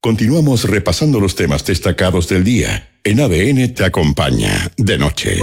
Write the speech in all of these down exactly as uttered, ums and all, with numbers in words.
Continuamos repasando los temas destacados del día. En A D N te acompaña de noche.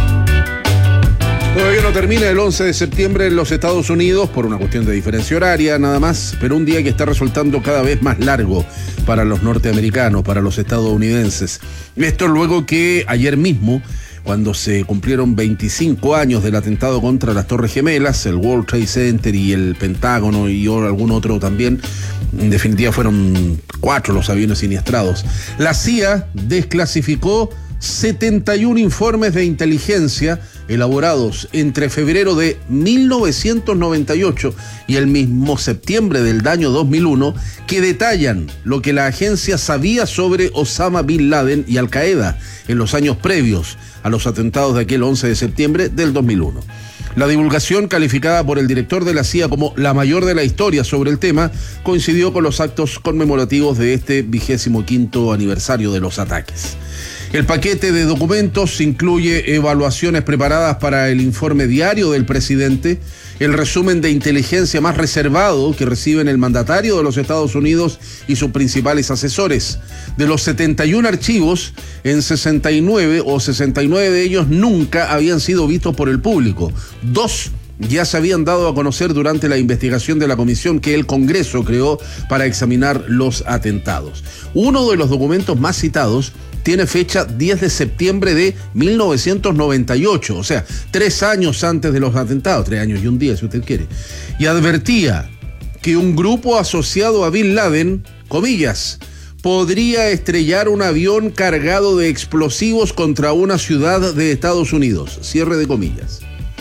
Todavía no termina el once de septiembre en los Estados Unidos por una cuestión de diferencia horaria nada más, pero un día que está resultando cada vez más largo para los norteamericanos, para los estadounidenses. Esto luego que ayer mismo, cuando se cumplieron veinticinco años del atentado contra las Torres Gemelas, el World Trade Center y el Pentágono y algún otro también, en definitiva fueron cuatro los aviones siniestrados, la C I A desclasificó setenta y un informes de inteligencia elaborados entre febrero de mil novecientos noventa y ocho y el mismo septiembre del año dos mil uno que detallan lo que la agencia sabía sobre Osama Bin Laden y Al Qaeda en los años previos a los atentados de aquel once de septiembre del dos mil uno. La divulgación, calificada por el director de la C I A como la mayor de la historia sobre el tema, coincidió con los actos conmemorativos de este vigésimo quinto aniversario de los ataques. El paquete de documentos incluye evaluaciones preparadas para el informe diario del presidente, el resumen de inteligencia más reservado que reciben el mandatario de los Estados Unidos y sus principales asesores. De los setenta y un archivos, en sesenta y nueve o sesenta y nueve de ellos nunca habían sido vistos por el público. Dos ya se habían dado a conocer durante la investigación de la comisión que el Congreso creó para examinar los atentados. Uno de los documentos más citados tiene fecha diez de septiembre de mil novecientos noventa y ocho, o sea, tres años antes de los atentados, tres años y un día si usted quiere, y advertía que un grupo asociado a Bin Laden, comillas, podría estrellar un avión cargado de explosivos contra una ciudad de Estados Unidos, cierre de comillas.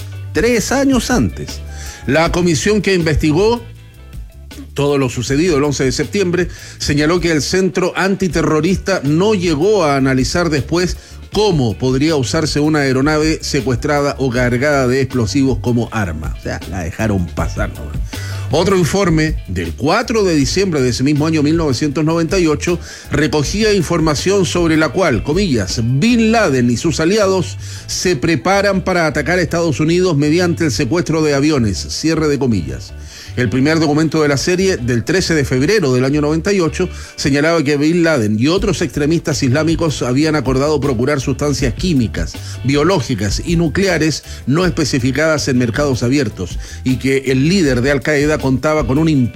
Tres años antes, la comisión que investigó todo lo sucedido el once de septiembre señaló que el Centro Antiterrorista no llegó a analizar después cómo podría usarse una aeronave secuestrada o cargada de explosivos como arma. O sea, la dejaron pasar nomás. Otro informe del cuatro de diciembre de ese mismo año mil novecientos noventa y ocho recogía información sobre la cual, comillas, Bin Laden y sus aliados se preparan para atacar a Estados Unidos mediante el secuestro de aviones, cierre de comillas. El primer documento de la serie, del trece de febrero del año noventa y ocho, señalaba que Bin Laden y otros extremistas islámicos habían acordado procurar sustancias químicas, biológicas y nucleares no especificadas en mercados abiertos y que el líder de Al Qaeda contaba con un